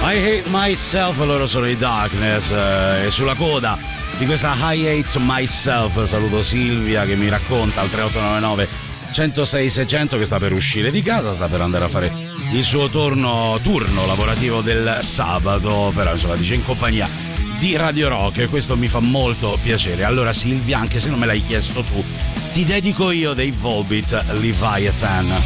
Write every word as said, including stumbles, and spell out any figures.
I Hate Myself, loro sono i Darkness, eh, e sulla coda di questa I Hate Myself saluto Silvia che mi racconta al tre otto nove nove uno zero sei sei zero zero che sta per uscire di casa, sta per andare a fare il suo turno, turno lavorativo del sabato, però insomma dice in compagnia di Radio Rock e questo mi fa molto piacere. Allora Silvia, anche se non me l'hai chiesto tu, ti dedico io dei Volbeat Leviathan.